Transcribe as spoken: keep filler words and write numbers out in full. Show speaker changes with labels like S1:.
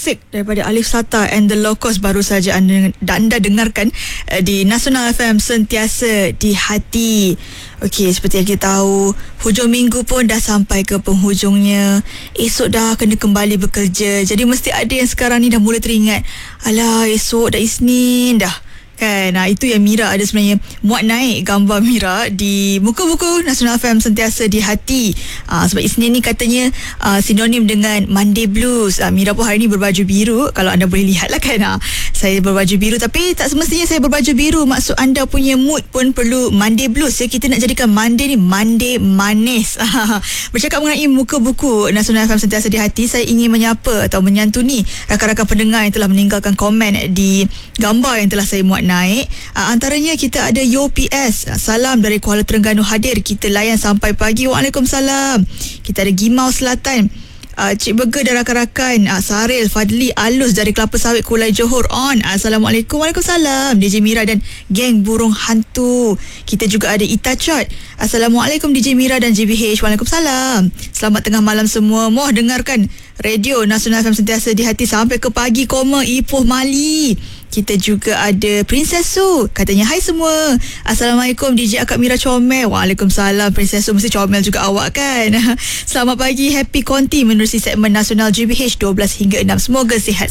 S1: Klasik daripada Alif Sata and the Locos baru saja anda, anda dengarkan uh, di Nasional F M, sentiasa di hati. Okey, seperti yang kita tahu, hujung minggu pun dah sampai ke penghujungnya. Esok dah kena kembali bekerja. Jadi mesti ada yang sekarang ni dah mula teringat, alah esok dah Isnin dah kan. Nah, itu yang Mira ada sebenarnya muat naik gambar Mira di muka buku Nasional F M, sentiasa di hati. Aa, sebab Isnin ni katanya aa, sinonim dengan Monday Blues. Aa, Mira pun hari ni berbaju biru, kalau anda boleh lihat lah kan. Aa, saya berbaju biru, tapi tak semestinya saya berbaju biru. Maksud anda punya mood pun perlu Monday Blues ya. Kita nak jadikan Monday ni Monday manis. Bercakap mengenai muka buku Nasional F M, sentiasa di hati, saya ingin menyapa atau menyantuni rakan-rakan pendengar yang telah meninggalkan komen di gambar yang telah saya muat naik. Uh, antaranya kita ada Yo P S, uh, salam dari Kuala Terengganu hadir, kita layan sampai pagi. Waalaikumsalam. Kita ada Gimau Selatan, uh, Cik Burger dan rakan-rakan, uh, Saril, Fadli, Alus dari Kelapa Sawit, Kulai Johor on. Assalamualaikum. Waalaikumsalam. D J Mira dan geng burung hantu. Kita juga ada Ita Chot. Assalamualaikum D J Mira dan J B H. Waalaikumsalam. Selamat tengah malam semua. Moh dengarkan Radio Nasional F M, sentiasa di hati sampai ke pagi, koma Ipoh Mali. Kita juga ada Princess Su, katanya hai semua. Assalamualaikum D J Akak Mira Comel. Waalaikumsalam Princess Su, mesti comel juga awak kan. Selamat pagi, happy konti menerusi segmen Nasional J B H dua belas hingga enam. Semoga sihat